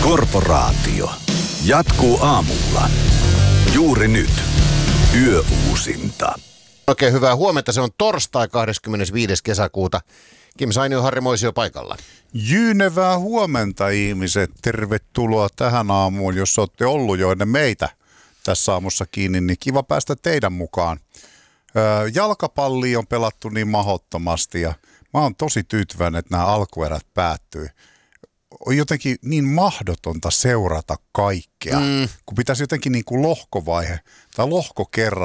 Korporaatio jatkuu aamulla. Juuri nyt. Yöuusinta. Oikein hyvää huomenta. Se on torstai 25. kesäkuuta. Kim Sainio, Harri Moisio paikalla. Jyynevää huomenta ihmiset. Tervetuloa tähän aamuun. Jos olette ollut jo ennen meitä tässä aamussa kiinni, niin kiva päästä teidän mukaan. Jalkapallia on pelattu niin mahdottomasti ja mä oon tosi tyytyväinen, että nämä alkuerät päättyy. On jotenkin niin mahdotonta seurata kaikkea, kun pitäisi jotenkin niin kuin lohkovaihe tai lohko